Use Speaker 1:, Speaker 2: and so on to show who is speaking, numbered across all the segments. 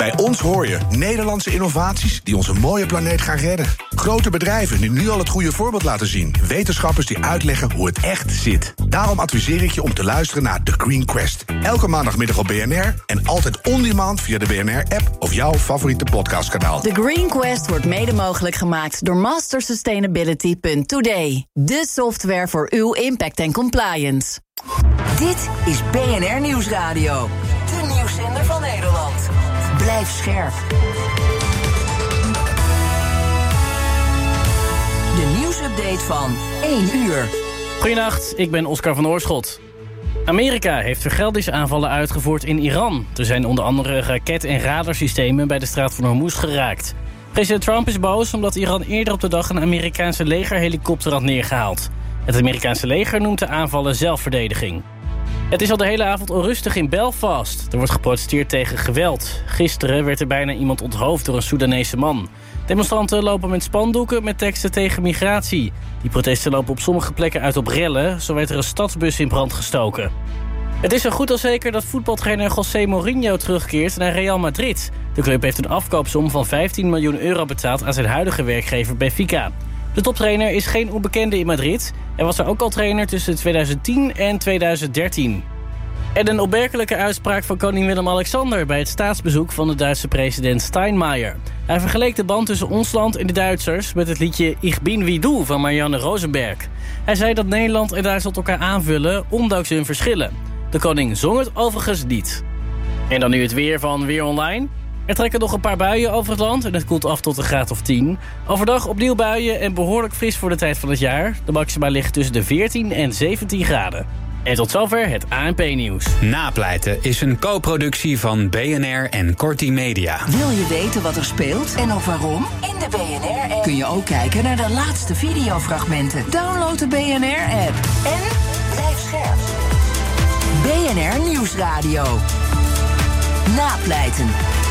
Speaker 1: Bij ons hoor je Nederlandse innovaties die onze mooie planeet gaan redden. Grote bedrijven die nu al het goede voorbeeld laten zien. Wetenschappers die uitleggen hoe het echt zit. Daarom adviseer ik je om te luisteren naar The Green Quest. Elke maandagmiddag op BNR en altijd on-demand via de BNR-app of jouw favoriete podcastkanaal.
Speaker 2: The Green Quest wordt mede mogelijk gemaakt door mastersustainability.today. De software voor uw impact en compliance.
Speaker 3: Dit is BNR Nieuwsradio. De nieuwszender van Nederland. Blijf scherp. De nieuwsupdate van 1 uur.
Speaker 4: Goedenacht, ik ben Oscar van Oorschot. Amerika heeft vergeldingsaanvallen uitgevoerd in Iran. Er zijn onder andere raket- en radarsystemen bij de straat van Hormuz geraakt. President Trump is boos omdat Iran eerder op de dag een Amerikaanse legerhelikopter had neergehaald. Het Amerikaanse leger noemt de aanvallen zelfverdediging. Het is al de hele avond onrustig in Belfast. Er wordt geprotesteerd tegen geweld. Gisteren werd er bijna iemand onthoofd door een Soedanese man. Demonstranten lopen met spandoeken met teksten tegen migratie. Die protesten lopen op sommige plekken uit op rellen. Zo werd er een stadsbus in brand gestoken. Het is zo goed als zeker dat voetbaltrainer José Mourinho terugkeert naar Real Madrid. De club heeft een afkoopsom van 15 miljoen euro betaald aan zijn huidige werkgever Benfica. De toptrainer is geen onbekende in Madrid. Hij was er ook al trainer tussen 2010 en 2013. En een opmerkelijke uitspraak van koning Willem-Alexander bij het staatsbezoek van de Duitse president Steinmeier. Hij vergeleek de band tussen ons land en de Duitsers met het liedje Ich bin wie du van Marianne Rosenberg. Hij zei dat Nederland en Duitsland elkaar aanvullen, ondanks hun verschillen. De koning zong het overigens niet. En dan nu het weer van Weer Online. Er trekken nog een paar buien over het land en het koelt af tot een graad of 10. Overdag opnieuw buien en behoorlijk fris voor de tijd van het jaar. De maxima ligt tussen de 14 en 17 graden. En tot zover het ANP-nieuws.
Speaker 5: Napleiten is een co-productie van BNR en Corti Media.
Speaker 3: Wil je weten wat er speelt en ook waarom? In de BNR-app kun je ook kijken naar de laatste videofragmenten. Download de BNR-app en blijf scherp. BNR Nieuwsradio. Napleiten.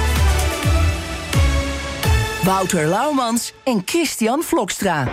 Speaker 3: Wouter Laumans en Christian Vlokstra.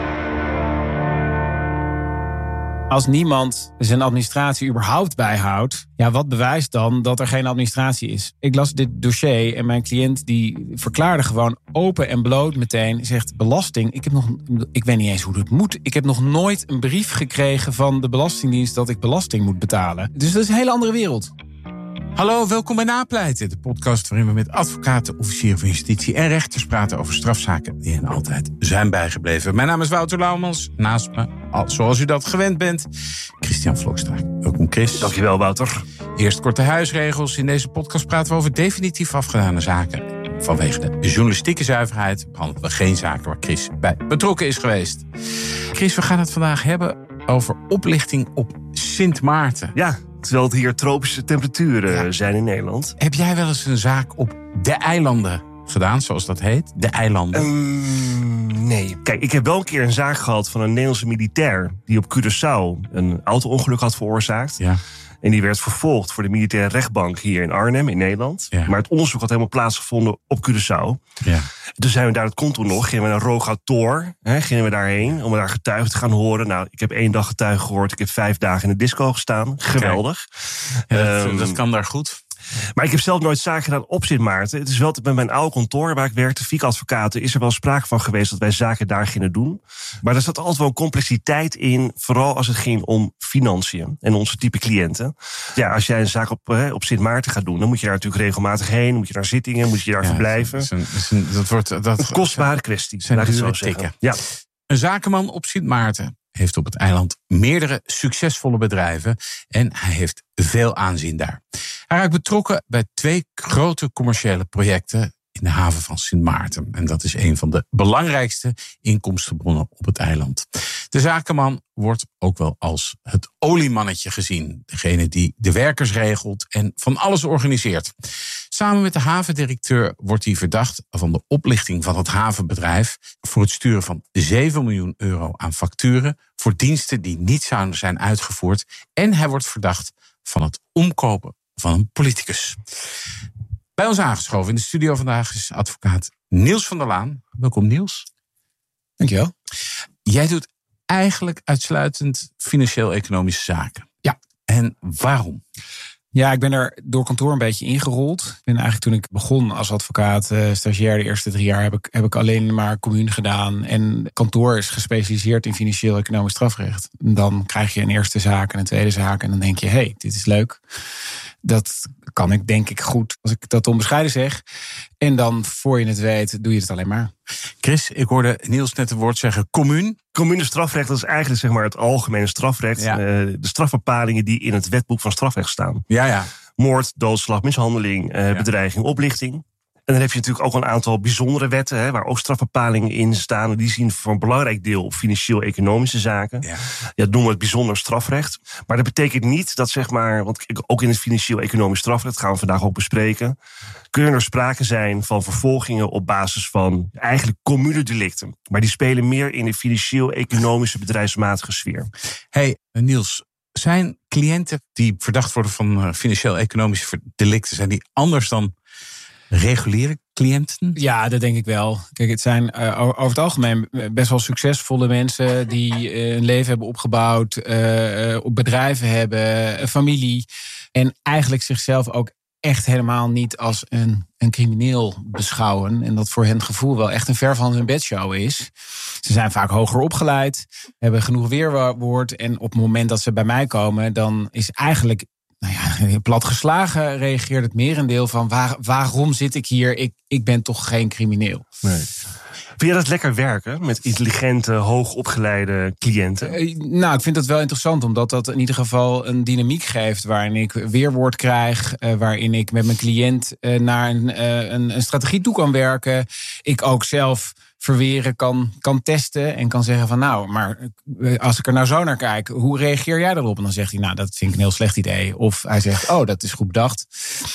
Speaker 6: Als niemand zijn administratie überhaupt bijhoudt, ja, wat bewijst dan dat er geen administratie is? Ik las dit dossier en mijn cliënt die verklaarde gewoon open en bloot meteen, zegt belasting. Ik weet niet eens hoe dat moet. Ik heb nog nooit een brief gekregen van de Belastingdienst dat ik belasting moet betalen. Dus dat is een hele andere wereld.
Speaker 7: Hallo, welkom bij Napleiten, de podcast waarin we met advocaten, officieren van justitie en rechters praten over strafzaken die hen altijd zijn bijgebleven. Mijn naam is Wouter Laumans, naast me, zoals u dat gewend bent, Christian Vlokstra. Welkom Chris.
Speaker 8: Dankjewel Wouter.
Speaker 7: Eerst korte huisregels. In deze podcast praten we over definitief afgedane zaken. Vanwege de journalistieke zuiverheid behandelen we geen zaken waar Chris bij betrokken is geweest. Chris, we gaan het vandaag hebben over oplichting op Sint Maarten.
Speaker 8: Ja. Terwijl het hier tropische temperaturen zijn in Nederland.
Speaker 7: Heb jij wel eens een zaak op de eilanden gedaan, zoals dat heet? De eilanden?
Speaker 8: Nee. Kijk, ik heb wel een keer een zaak gehad van een Nederlandse militair die op Curaçao een auto-ongeluk had veroorzaakt. Ja. En die werd vervolgd voor de militaire rechtbank hier in Arnhem, in Nederland. Ja. Maar het onderzoek had helemaal plaatsgevonden op Curaçao. Ja. Toen zijn we daar het konto nog, gingen we naar Rogator, gingen we daarheen om daar getuigen te gaan horen. Nou, ik heb 1 dag getuigen gehoord, ik heb 5 dagen in de disco gestaan. Geweldig.
Speaker 7: Ja, dat kan daar goed.
Speaker 8: Maar ik heb zelf nooit zaken gedaan op Sint Maarten. Het is wel met mijn oude kantoor waar ik werkte, Fiek Advocaten, is er wel sprake van geweest dat wij zaken daar gingen doen. Maar er zat altijd wel complexiteit in, vooral als het ging om financiën en onze type cliënten. Ja, als jij een zaak op Sint Maarten gaat doen, dan moet je daar natuurlijk regelmatig heen, moet je naar zittingen, moet je daar verblijven.
Speaker 7: Dat wordt een
Speaker 8: kostbare kwestie.
Speaker 7: Zijn dure tikken.
Speaker 8: Ja.
Speaker 7: Een zakenman op Sint Maarten heeft op het eiland meerdere succesvolle bedrijven en hij heeft veel aanzien daar. Hij raakt betrokken bij 2 grote commerciële projecten in de haven van Sint Maarten. En dat is een van de belangrijkste inkomstenbronnen op het eiland. De zakenman wordt ook wel als het oliemannetje gezien. Degene die de werkers regelt en van alles organiseert. Samen met de havendirecteur wordt hij verdacht van de oplichting van het havenbedrijf voor het sturen van 7 miljoen euro aan facturen voor diensten die niet zouden zijn uitgevoerd. En hij wordt verdacht van het omkopen van een politicus. Bij ons aangeschoven in de studio vandaag is advocaat Niels van der Laan. Welkom Niels.
Speaker 6: Dankjewel.
Speaker 7: Jij doet eigenlijk uitsluitend financieel-economische zaken.
Speaker 6: Ja.
Speaker 7: En waarom?
Speaker 6: Ja, ik ben er door kantoor een beetje ingerold. Ik ben eigenlijk toen ik begon als advocaat, stagiair de eerste 3 jaar... heb ik alleen maar commune gedaan. En kantoor is gespecialiseerd in financieel-economisch strafrecht. En dan krijg je een eerste zaak en een tweede zaak. En dan denk je, hey, dit is leuk. Dat kan ik denk ik goed, als ik dat onbescheiden zeg. En dan, voor je het weet, doe je het alleen maar.
Speaker 7: Chris, ik hoorde Niels net het woord zeggen, commune.
Speaker 8: Commune strafrecht, dat is eigenlijk zeg maar het algemene strafrecht. Ja. De strafbepalingen die in het wetboek van strafrecht staan.
Speaker 7: Ja.
Speaker 8: Moord, doodslag, mishandeling, bedreiging, oplichting. En dan heb je natuurlijk ook een aantal bijzondere wetten, waar ook strafbepalingen in staan. En die zien voor een belangrijk deel op financieel-economische zaken. Ja, dat noemen we het bijzonder strafrecht. Maar dat betekent niet dat, zeg maar, want ook in het financieel-economisch strafrecht, gaan we vandaag ook bespreken, kunnen er sprake zijn van vervolgingen op basis van eigenlijk communedelicten. Maar die spelen meer in de financieel-economische bedrijfsmatige sfeer.
Speaker 7: Hey, Niels, zijn cliënten die verdacht worden van financieel-economische delicten, zijn die anders dan reguliere cliënten?
Speaker 6: Ja, dat denk ik wel. Kijk, het zijn over het algemeen best wel succesvolle mensen die een leven hebben opgebouwd, bedrijven hebben, een familie. En eigenlijk zichzelf ook echt helemaal niet als een crimineel beschouwen. En dat voor hen het gevoel wel echt een ver van hun bedshow is. Ze zijn vaak hoger opgeleid, hebben genoeg weerwoord. En op het moment dat ze bij mij komen, dan is eigenlijk, plat geslagen, reageert het merendeel van waarom zit ik hier? Ik ben toch geen crimineel.
Speaker 8: Nee. Vind je dat lekker werken met intelligente, hoogopgeleide cliënten?
Speaker 6: Ik vind dat wel interessant, omdat dat in ieder geval een dynamiek geeft waarin ik weerwoord krijg, waarin ik met mijn cliënt naar een strategie toe kan werken. Ik ook zelf verweren kan testen en kan zeggen van maar als ik er nou zo naar kijk, hoe reageer jij daarop? En dan zegt hij, dat vind ik een heel slecht idee. Of hij zegt, dat is goed bedacht.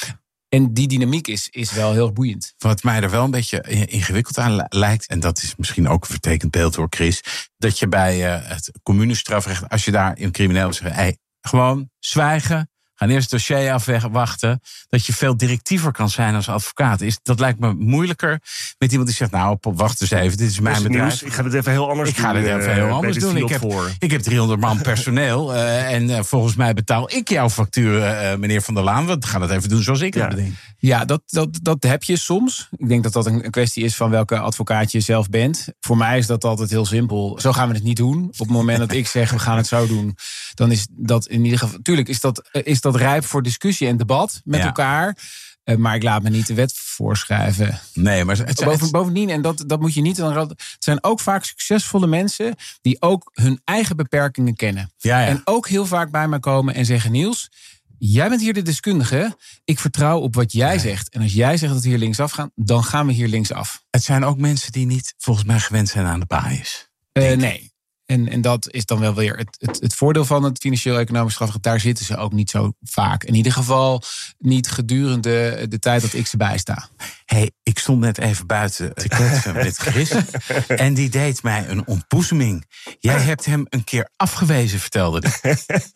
Speaker 6: En die dynamiek is wel heel boeiend.
Speaker 7: Wat mij er wel een beetje ingewikkeld aan lijkt, en dat is misschien ook een vertekend beeld hoor, Chris, dat je bij het communestrafrecht, als je daar in crimineel zegt, gewoon zwijgen, gaan eerst het dossier afwachten, dat je veel directiever kan zijn als advocaat. Dat lijkt me moeilijker met iemand die zegt, wacht eens even, dit is mijn bedrijf.
Speaker 8: Nieuws, ik ga dit even heel anders doen.
Speaker 7: Ik heb 300 man personeel en volgens mij betaal ik jouw factuur, meneer Van der Laan. We gaan het even doen zoals ik het bedenk.
Speaker 6: Ja, dat heb je soms. Ik denk dat dat een kwestie is van welke advocaat je zelf bent. Voor mij is dat altijd heel simpel. Zo gaan we het niet doen. Op het moment dat ik zeg, we gaan het zo doen, dan is dat in ieder geval, tuurlijk is dat rijp voor discussie en debat met elkaar. Maar ik laat me niet de wet voorschrijven.
Speaker 7: Nee, maar
Speaker 6: bovendien, en dat moet je niet. Het zijn ook vaak succesvolle mensen die ook hun eigen beperkingen kennen. Ja. En ook heel vaak bij mij komen en zeggen, Niels, jij bent hier de deskundige. Ik vertrouw op wat jij zegt. En als jij zegt dat we hier linksaf gaan, dan gaan we hier linksaf.
Speaker 7: Het zijn ook mensen die niet volgens mij gewend zijn aan de baais.
Speaker 6: Nee. En dat is dan wel weer het voordeel van het financieel-economisch strafrecht. Daar zitten ze ook niet zo vaak. In ieder geval niet gedurende de tijd dat ik ze bijsta.
Speaker 7: Hey, ik stond net even buiten te kletsen met Chris. En die deed mij een ontboezeming. Jij hebt hem een keer afgewezen, vertelde hij.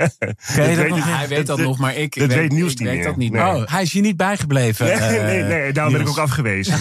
Speaker 6: Hij weet dat nog, maar ik
Speaker 8: weet Niels niet meer.
Speaker 6: Dat niet.
Speaker 7: Nee. Hij is je niet bijgebleven.
Speaker 8: Nee, daarom ben ik ook afgewezen.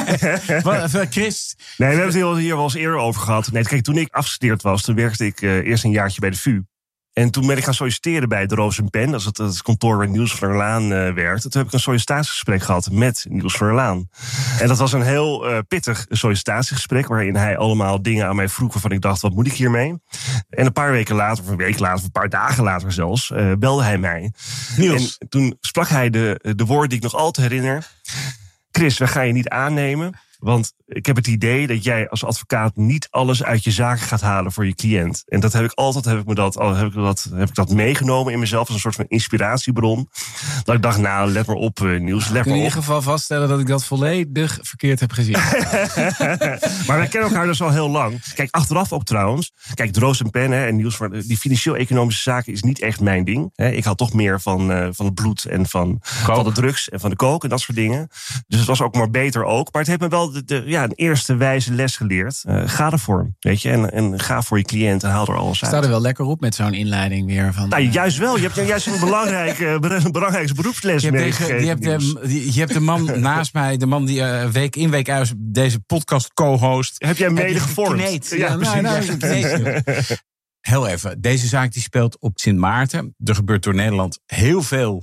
Speaker 7: Chris?
Speaker 8: Nee, we hebben het hier wel eens eerder over gehad. Nee, kijk, toen ik afgestudeerd was, toen werkte ik eerst een jaartje bij de VU. En toen ben ik gaan solliciteren bij de Roos & Pen. Dat is het kantoor waar Niels van der Laan werkte. Toen heb ik een sollicitatiegesprek gehad met Niels van der Laan. En dat was een heel pittig sollicitatiegesprek, waarin hij allemaal dingen aan mij vroeg waarvan ik dacht, wat moet ik hiermee? En een paar weken later, of een week later, of een paar dagen later zelfs, belde hij mij. Niels. En toen sprak hij de woorden die ik nog altijd herinner. Chris, we gaan je niet aannemen. Want ik heb het idee dat jij als advocaat niet alles uit je zaak gaat halen voor je cliënt. En dat heb ik altijd heb ik dat meegenomen in mezelf als een soort van inspiratiebron. Dat ik dacht, let maar op, Niels, let maar op.
Speaker 6: In ieder geval vaststellen dat ik dat volledig verkeerd heb gezien.
Speaker 8: Maar wij kennen elkaar dus al heel lang. Kijk, achteraf ook trouwens. Kijk, de Roos & Pen en Niels, die financieel-economische zaken is niet echt mijn ding. Ik had toch meer van het bloed en van de drugs en van de kook en dat soort dingen. Dus het was ook maar beter ook. Maar het heeft me wel een eerste wijze les geleerd. Ga ervoor, weet je. En ga voor je cliënt en haal er alles uit.
Speaker 6: Sta er wel lekker op met zo'n inleiding weer.
Speaker 8: Juist wel. Je hebt juist een belangrijke beroepsles meegegeven.
Speaker 7: Je hebt de man naast mij, de man die week in week uit deze podcast co-host.
Speaker 8: Heb jij mede gevormd?
Speaker 7: Ja, precies. Heel even. Deze zaak die speelt op Sint Maarten. Er gebeurt door Nederland heel veel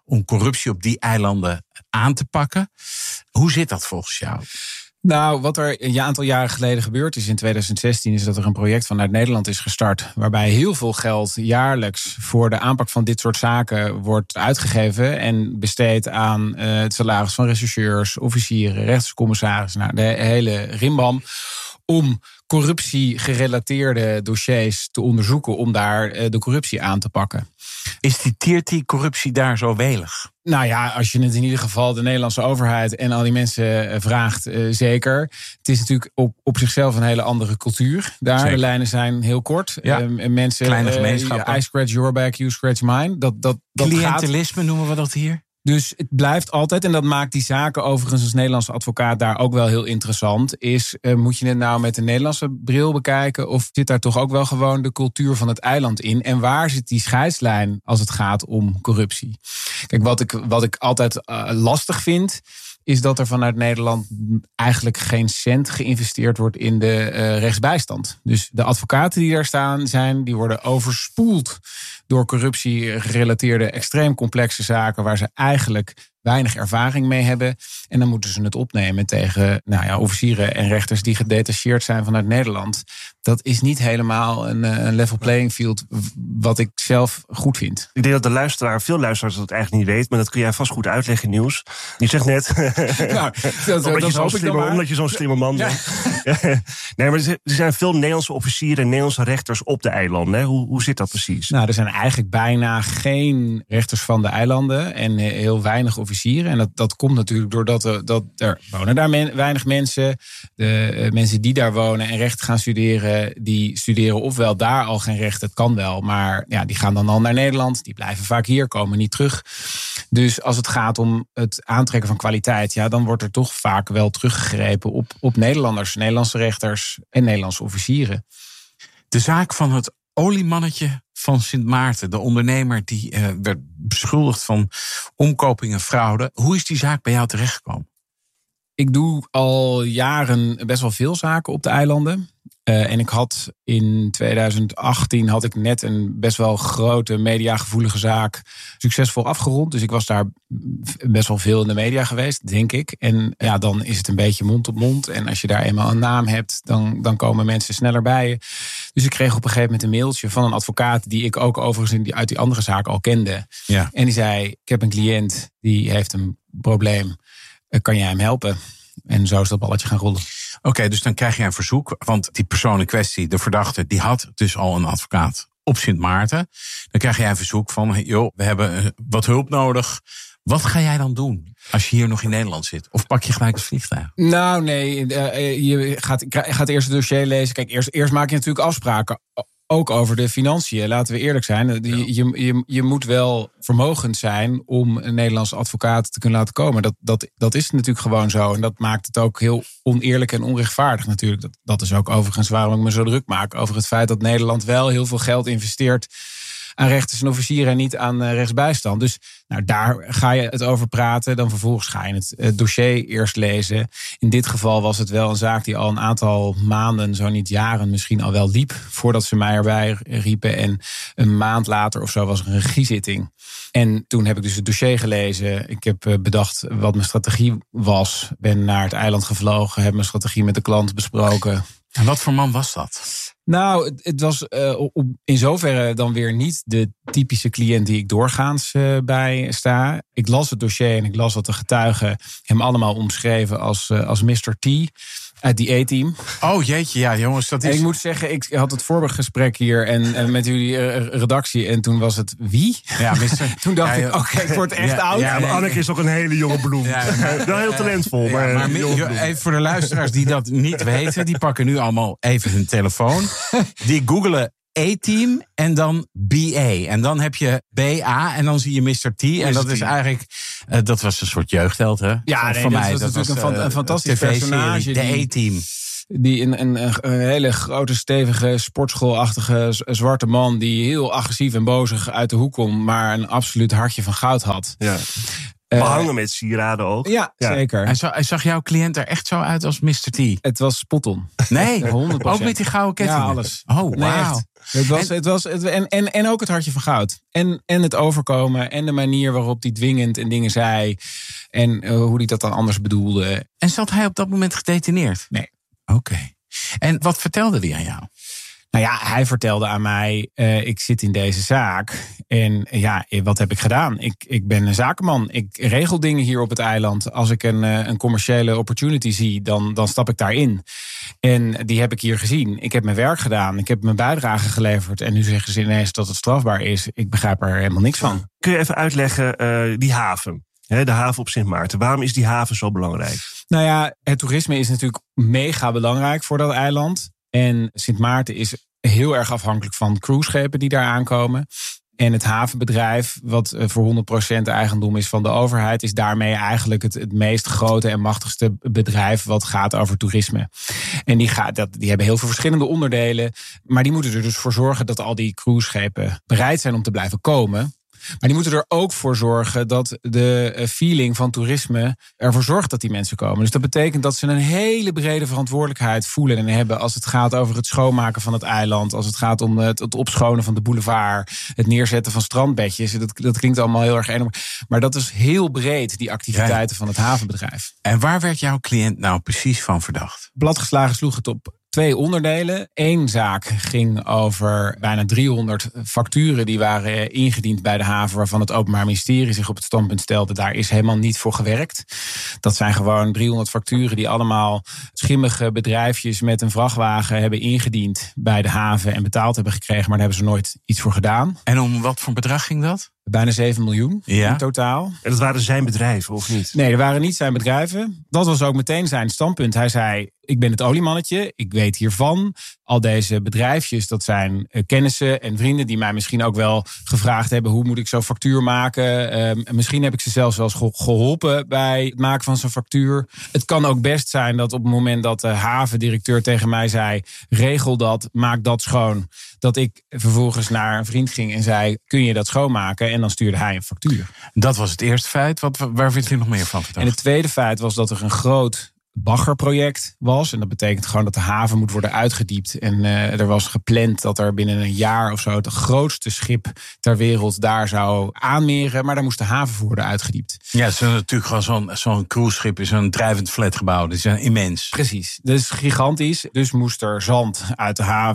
Speaker 7: om corruptie op die eilanden aan te pakken. Hoe zit dat volgens jou?
Speaker 6: Nou, wat er een aantal jaren geleden gebeurd is in 2016... is dat er een project vanuit Nederland is gestart... waarbij heel veel geld jaarlijks voor de aanpak van dit soort zaken wordt uitgegeven... en besteed aan het salaris van rechercheurs, officieren, rechtscommissarissen... Nou, de hele rimbam om corruptie-gerelateerde dossiers te onderzoeken... om daar de corruptie aan te pakken.
Speaker 7: Tiert die corruptie daar zo welig?
Speaker 6: Nou ja, als je het in ieder geval de Nederlandse overheid en al die mensen vraagt, zeker. Het is natuurlijk op zichzelf een hele andere cultuur. Daar, zeker. De lijnen zijn heel kort. Ja. Mensen,
Speaker 7: kleine gemeenschappen.
Speaker 6: I scratch your back, you scratch mine. Dat
Speaker 7: cliëntelisme noemen we dat hier?
Speaker 6: Dus het blijft altijd, en dat maakt die zaken overigens als Nederlandse advocaat daar ook wel heel interessant, moet je het nou met de Nederlandse bril bekijken of zit daar toch ook wel gewoon de cultuur van het eiland in? En waar zit die scheidslijn als het gaat om corruptie? Kijk, wat ik altijd lastig vind, is dat er vanuit Nederland eigenlijk geen cent geïnvesteerd wordt in de rechtsbijstand. Dus de advocaten die daar zijn, die worden overspoeld door corruptie-gerelateerde extreem complexe zaken waar ze eigenlijk weinig ervaring mee hebben. En dan moeten ze het opnemen tegen officieren en rechters die gedetacheerd zijn vanuit Nederland. Dat is niet helemaal een level playing field wat ik zelf goed vind.
Speaker 8: Ik denk dat veel luisteraars dat eigenlijk niet weet, maar dat kun jij vast goed uitleggen, Niels. Je zegt net, omdat je zo'n slimme man bent. Ja. Nee, maar er zijn veel Nederlandse officieren en Nederlandse rechters op de eilanden. Hè? Hoe zit dat precies?
Speaker 6: Nou, er zijn eigenlijk bijna geen rechters van de eilanden en heel weinig officieren. En dat komt natuurlijk doordat er wonen daar weinig mensen. De mensen die daar wonen en recht gaan studeren, die studeren ofwel daar al geen recht, het kan wel, maar ja, die gaan dan al naar Nederland. Die blijven vaak hier, komen niet terug. Dus als het gaat om het aantrekken van kwaliteit, ja, dan wordt er toch vaak wel teruggegrepen op Nederlanders, Nederlandse rechters en Nederlandse officieren.
Speaker 7: De zaak van het oliemannetje van Sint Maarten, de ondernemer die werd beschuldigd van omkoping en fraude. Hoe is die zaak bij jou terechtgekomen?
Speaker 6: Ik doe al jaren best wel veel zaken op de eilanden. En ik had in 2018 net een best wel grote mediagevoelige zaak succesvol afgerond. Dus ik was daar best wel veel in de media geweest, denk ik. En ja, dan is het een beetje mond op mond. En als je daar eenmaal een naam hebt, dan komen mensen sneller bij je. Dus ik kreeg op een gegeven moment een mailtje van een advocaat die ik ook overigens uit die andere zaak al kende. Ja. En die zei, ik heb een cliënt die heeft een probleem. Kan jij hem helpen? En zo is dat balletje gaan rollen.
Speaker 7: Oké, dus dan krijg je een verzoek. Want die persoon in kwestie, de verdachte, die had dus al een advocaat op Sint Maarten. Dan krijg jij een verzoek van, joh, we hebben wat hulp nodig. Wat ga jij dan doen als je hier nog in Nederland zit? Of pak je gelijk het vliegtuig?
Speaker 6: Nou, nee, je gaat eerst het dossier lezen. Kijk, eerst maak je natuurlijk afspraken. Ook over de financiën, laten we eerlijk zijn. Je moet wel vermogend zijn om een Nederlandse advocaat te kunnen laten komen. Dat is natuurlijk gewoon zo. En dat maakt het ook heel oneerlijk en onrechtvaardig natuurlijk. Dat is ook overigens waarom ik me zo druk maak over het feit dat Nederland wel heel veel geld investeert aan rechters en officieren en niet aan rechtsbijstand. Dus daar ga je het over praten. Dan vervolgens ga je het dossier eerst lezen. In dit geval was het wel een zaak die al een aantal maanden, zo niet jaren, misschien al wel liep voordat ze mij erbij riepen. En een maand later of zo was er een regiezitting. En toen heb ik dus het dossier gelezen. Ik heb bedacht wat mijn strategie was. Ben naar het eiland gevlogen, heb mijn strategie met de klant besproken.
Speaker 7: En wat voor man was dat?
Speaker 6: Nou, het was in zoverre dan weer niet de typische cliënt die ik doorgaans bij sta. Ik las het dossier en ik las wat de getuigen hem allemaal omschreven als Mr. T uit die A-team.
Speaker 7: Oh jeetje, ja jongens, dat is...
Speaker 6: En ik moet zeggen, ik had het voorgesprek hier en met jullie redactie en toen was het wie?
Speaker 7: Ja,
Speaker 6: toen dacht ik, oké, ik word echt oud.
Speaker 8: Ja, maar Anneke is ook een hele jonge bloem. Wel heel talentvol.
Speaker 7: Ja, maar even voor de luisteraars die dat niet weten, die pakken nu allemaal even hun telefoon. Die googelen A-team en dan BA. En dan heb je BA en dan zie je Mr. T. En dat is eigenlijk, dat was een soort jeugdheld, hè?
Speaker 6: Ja, voor mij. Dat was natuurlijk een fantastisch personage.
Speaker 7: De A-team.
Speaker 6: Die een hele grote, stevige, sportschoolachtige zwarte man die heel agressief en bozig uit de hoek komt, maar een absoluut hartje van goud had.
Speaker 8: Ja. Behangen met sieraden ook.
Speaker 6: Ja, zeker.
Speaker 7: Hij zag jouw cliënt er echt zo uit als Mr. T?
Speaker 6: Het was spot on.
Speaker 7: Nee,
Speaker 6: 100%.
Speaker 7: Ook met die gouden ketting?
Speaker 6: Ja, alles.
Speaker 7: Oh, wauw.
Speaker 6: En ook het hartje van goud. En het overkomen en de manier waarop hij dwingend en dingen zei. En hoe hij dat dan anders bedoelde.
Speaker 7: En zat hij op dat moment gedetineerd?
Speaker 6: Nee.
Speaker 7: Oké. En wat vertelde hij aan jou?
Speaker 6: Nou ja, hij vertelde aan mij, ik zit in deze zaak. En ja, wat heb ik gedaan? Ik ben een zakenman. Ik regel dingen hier op het eiland. Als ik een commerciële opportunity zie, dan stap ik daarin. En die heb ik hier gezien. Ik heb mijn werk gedaan. Ik heb mijn bijdrage geleverd. En nu zeggen ze ineens dat het strafbaar is. Ik begrijp er helemaal niks van.
Speaker 8: Kun je even uitleggen, die haven? De haven op Sint Maarten. Waarom is die haven zo belangrijk?
Speaker 6: Nou ja, het toerisme is natuurlijk mega belangrijk voor dat eiland. En Sint Maarten is heel erg afhankelijk van cruiseschepen die daar aankomen. En het havenbedrijf, wat voor 100% eigendom is van de overheid, is daarmee eigenlijk het meest grote en machtigste bedrijf wat gaat over toerisme. En die hebben heel veel verschillende onderdelen. Maar die moeten er dus voor zorgen dat al die cruiseschepen bereid zijn om te blijven komen. Maar die moeten er ook voor zorgen dat de feeling van toerisme ervoor zorgt dat die mensen komen. Dus dat betekent dat ze een hele brede verantwoordelijkheid voelen en hebben als het gaat over het schoonmaken van het eiland, als het gaat om het opschonen van de boulevard, het neerzetten van strandbedjes. Dat klinkt allemaal heel erg enorm. Maar dat is heel breed, die activiteiten van het havenbedrijf.
Speaker 7: En waar werd jouw cliënt nou precies van verdacht?
Speaker 6: Bladgeslagen sloeg het op 2 onderdelen. 1 zaak ging over bijna 300 facturen die waren ingediend bij de haven, waarvan het Openbaar Ministerie zich op het standpunt stelde, daar is helemaal niet voor gewerkt. Dat zijn gewoon 300 facturen die allemaal schimmige bedrijfjes met een vrachtwagen hebben ingediend bij de haven en betaald hebben gekregen, maar daar hebben ze nooit iets voor gedaan.
Speaker 7: En om wat voor bedrag ging dat?
Speaker 6: Bijna 7 miljoen in totaal.
Speaker 8: En dat waren zijn bedrijven, of niet?
Speaker 6: Nee, dat waren niet zijn bedrijven. Dat was ook meteen zijn standpunt. Hij zei, ik ben het oliemannetje, ik weet hiervan. Al deze bedrijfjes, dat zijn kennissen en vrienden die mij misschien ook wel gevraagd hebben, hoe moet ik zo'n factuur maken? Misschien heb ik ze zelfs wel eens geholpen bij het maken van zo'n factuur. Het kan ook best zijn dat op het moment dat de havendirecteur tegen mij zei, regel dat, maak dat schoon, dat ik vervolgens naar een vriend ging en zei, kun je dat schoonmaken? En dan stuurde hij een factuur.
Speaker 7: Dat was het eerste feit. Waar vindt u nog meer van verteld?
Speaker 6: En het tweede feit was dat er een groot baggerproject was. En dat betekent gewoon dat de haven moet worden uitgediept. En er was gepland dat er binnen een jaar of zo het grootste schip ter wereld daar zou aanmeren. Maar daar moest de haven voor worden uitgediept.
Speaker 7: Ja, het is natuurlijk gewoon zo'n cruiseschip is een drijvend flatgebouw. Dat is immens.
Speaker 6: Precies. Dat is gigantisch. Dus moest er zand uit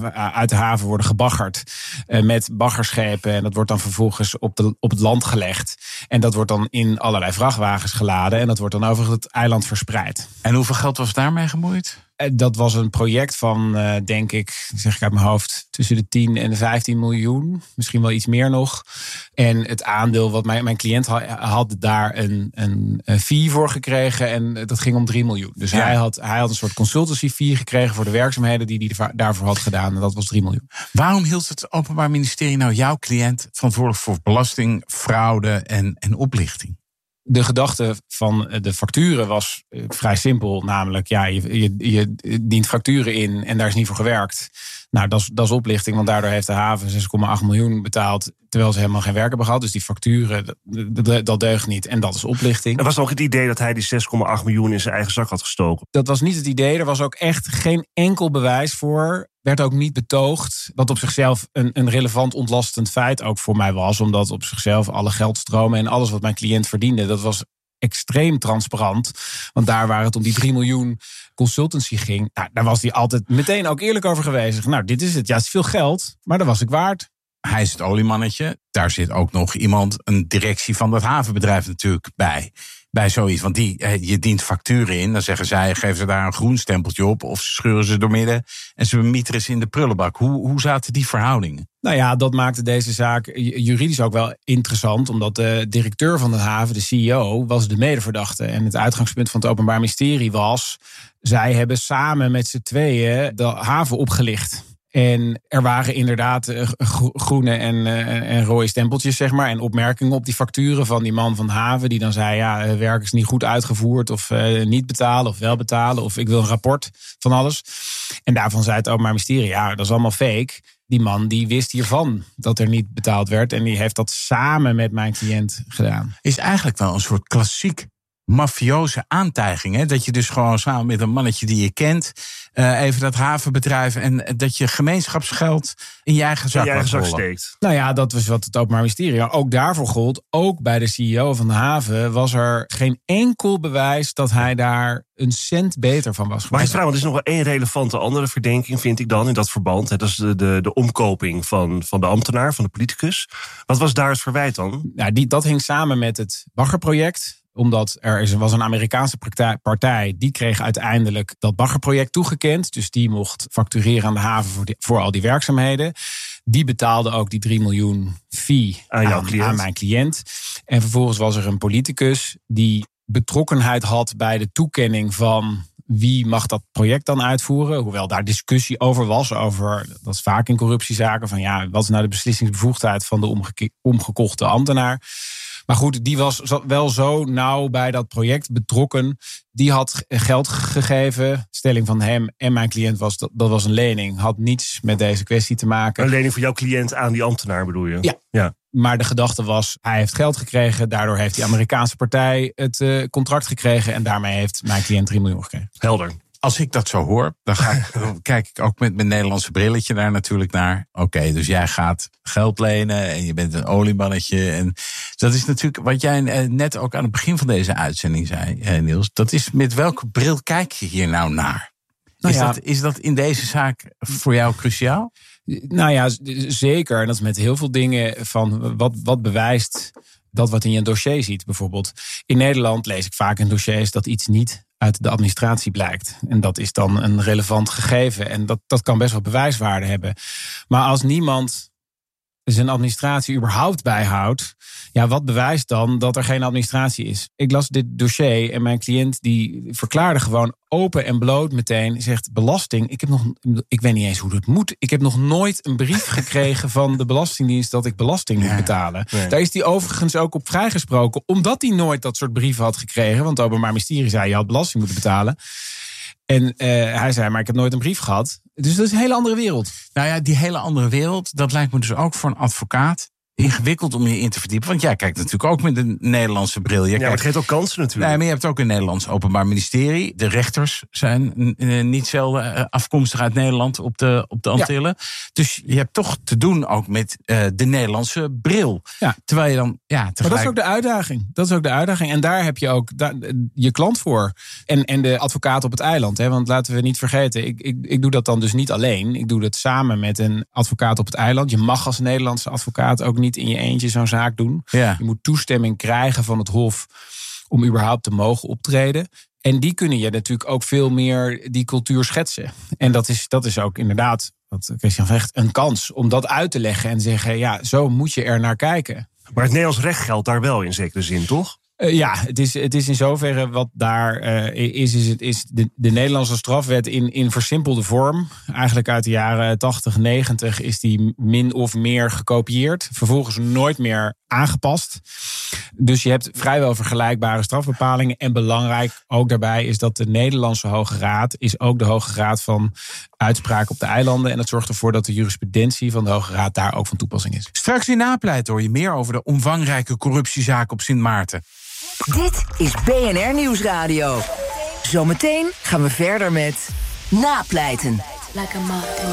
Speaker 6: de haven worden gebaggerd met baggerschepen. En dat wordt dan vervolgens op het land gelegd. En dat wordt dan in allerlei vrachtwagens geladen. En dat wordt dan over het eiland verspreid.
Speaker 7: En hoeveel geld was daarmee gemoeid?
Speaker 6: Dat was een project van, denk ik, zeg ik uit mijn hoofd, tussen de 10 en de 15 miljoen. Misschien wel iets meer nog. En het aandeel wat mijn cliënt had daar een fee voor gekregen. En dat ging om 3 miljoen. Dus ja. hij had een soort consultancy fee gekregen voor de werkzaamheden die hij daarvoor had gedaan. En dat was 3 miljoen.
Speaker 7: Waarom hield het Openbaar Ministerie nou jouw cliënt verantwoordelijk voor belasting, fraude en oplichting?
Speaker 6: De gedachte van de facturen was vrij simpel. Namelijk, ja, je dient facturen in en daar is niet voor gewerkt. Nou, dat is oplichting, want daardoor heeft de haven 6,8 miljoen betaald, terwijl ze helemaal geen werk hebben gehad. Dus die facturen, dat deugt niet. En dat is oplichting.
Speaker 8: Er was ook het idee dat hij die 6,8 miljoen in zijn eigen zak had gestoken.
Speaker 6: Dat was niet het idee. Er was ook echt geen enkel bewijs voor. Werd ook niet betoogd. Wat op zichzelf een relevant ontlastend feit ook voor mij was. Omdat op zichzelf alle geldstromen en alles wat mijn cliënt verdiende, dat was extreem transparant. Want daar waar het om die 3 miljoen consultancy ging, nou, daar was hij altijd meteen ook eerlijk over geweest. Nou, dit is het. Ja, het is veel geld, maar dat was ik waard.
Speaker 7: Hij is het oliemannetje. Daar zit ook nog iemand, een directie van dat havenbedrijf natuurlijk bij zoiets. Want je dient facturen in. Dan zeggen zij, geven ze daar een groen stempeltje op, of ze scheuren ze doormidden en ze mieteren ze in de prullenbak. Hoe zaten die verhoudingen?
Speaker 6: Nou ja, dat maakte deze zaak juridisch ook wel interessant, omdat de directeur van de haven, de CEO, was de medeverdachte. En het uitgangspunt van het Openbaar Ministerie was, zij hebben samen met z'n tweeën de haven opgelicht. En er waren inderdaad groene en rode stempeltjes, zeg maar, en opmerkingen op die facturen van die man van de haven, die dan zei, ja, werk is niet goed uitgevoerd, of niet betalen, of wel betalen, of ik wil een rapport van alles. En daarvan zei het Openbaar Ministerie, ja, dat is allemaal fake. die man die wist hiervan dat er niet betaald werd. En die heeft dat samen met mijn cliënt gedaan.
Speaker 7: Is eigenlijk wel een soort klassiek mafioze aantijging. Hè? Dat je dus gewoon samen met een mannetje die je kent, even dat havenbedrijf, en dat je gemeenschapsgeld in je eigen zak
Speaker 8: steekt.
Speaker 6: Nou ja, dat was wat het Openbaar Ministerie ook daarvoor gold. Ook bij de CEO van de haven was er geen enkel bewijs dat hij daar een cent beter van was.
Speaker 8: Maar er is nog wel één relevante andere verdenking, vind ik dan, in dat verband. Dat is de omkoping van de ambtenaar, van de politicus. Wat was daar het verwijt dan?
Speaker 6: Nou, dat hing samen met het baggerproject. Omdat was een Amerikaanse partij, die kreeg uiteindelijk dat baggerproject toegekend. Dus die mocht factureren aan de haven voor al die werkzaamheden. Die betaalde ook die 3 miljoen fee aan mijn cliënt. En vervolgens was er een politicus die betrokkenheid had bij de toekenning van wie mag dat project dan uitvoeren. Hoewel daar discussie over was. Dat is vaak in corruptiezaken. Van wat is nou de beslissingsbevoegdheid van de omgekochte ambtenaar. Maar goed, die was wel zo nauw bij dat project betrokken. Die had geld gegeven. Stelling van hem en mijn cliënt dat was een lening. Had niets met deze kwestie te maken.
Speaker 8: Een lening voor jouw cliënt aan die ambtenaar bedoel je?
Speaker 6: Ja. Maar de gedachte was, hij heeft geld gekregen. Daardoor heeft die Amerikaanse partij het contract gekregen. En daarmee heeft mijn cliënt 3 miljoen gekregen.
Speaker 8: Helder.
Speaker 7: Als ik dat zo hoor, dan kijk ik ook met mijn Nederlandse brilletje daar natuurlijk naar. Oké, dus jij gaat geld lenen en je bent een oliemannetje. En dat is natuurlijk wat jij net ook aan het begin van deze uitzending zei, Niels. Dat is, met welke bril kijk je hier nou naar? Is dat in deze zaak voor jou cruciaal?
Speaker 6: Nou ja, zeker. En dat is met heel veel dingen van wat bewijst dat wat in je dossier ziet. Bijvoorbeeld in Nederland lees ik vaak in dossiers dat iets niet uit de administratie blijkt. En dat is dan een relevant gegeven. En dat kan best wel bewijswaarde hebben. Maar als niemand zijn administratie überhaupt bijhoudt, wat bewijst dan dat er geen administratie is? Ik las dit dossier en mijn cliënt die verklaarde gewoon open en bloot meteen, zegt belasting. Ik weet niet eens hoe dat moet. Ik heb nog nooit een brief gekregen van de Belastingdienst dat ik belasting moet betalen. Nee. Daar is hij overigens ook op vrijgesproken, omdat hij nooit dat soort brieven had gekregen. Want het Openbaar Ministerie zei, je had belasting moeten betalen. En hij zei, maar ik heb nooit een brief gehad. Dus dat is een hele andere wereld.
Speaker 7: Nou ja, die hele andere wereld, dat lijkt me dus ook voor een advocaat ingewikkeld om je in te verdiepen. Want jij kijkt natuurlijk ook met een Nederlandse bril.
Speaker 8: Maar het geeft ook kansen natuurlijk.
Speaker 7: Nee, maar je hebt ook een Nederlands Openbaar Ministerie. De rechters zijn niet zelden afkomstig uit Nederland op de Antillen. Ja. Dus je hebt toch te doen ook met de Nederlandse bril. Ja. Terwijl je dan
Speaker 6: Maar dat is ook de uitdaging. En daar heb je ook je klant voor. En de advocaat op het eiland. Hè? Want laten we niet vergeten, ik doe dat dan dus niet alleen. Ik doe dat samen met een advocaat op het eiland. Je mag als Nederlandse advocaat ook niet in je eentje zo'n zaak doen. Ja. Je moet toestemming krijgen van het Hof om überhaupt te mogen optreden. En die kunnen je natuurlijk ook veel meer die cultuur schetsen. En dat is ook inderdaad, wat Christian zegt, een kans om dat uit te leggen en zeggen, zo moet je er naar kijken.
Speaker 8: Maar het Nederlands recht geldt daar wel in zekere zin, toch?
Speaker 6: Het is in zoverre wat daar is de Nederlandse strafwet in versimpelde vorm. Eigenlijk uit de jaren 80, 90 is die min of meer gekopieerd. Vervolgens nooit meer aangepast. Dus je hebt vrijwel vergelijkbare strafbepalingen. En belangrijk ook daarbij is dat de Nederlandse Hoge Raad is ook de Hoge Raad van uitspraak op de eilanden. En dat zorgt ervoor dat de jurisprudentie van de Hoge Raad daar ook van toepassing is.
Speaker 7: Straks in Napleiten hoor je meer over de omvangrijke corruptiezaak op Sint Maarten.
Speaker 3: Dit is BNR Nieuwsradio. Zometeen gaan we verder met Napleiten.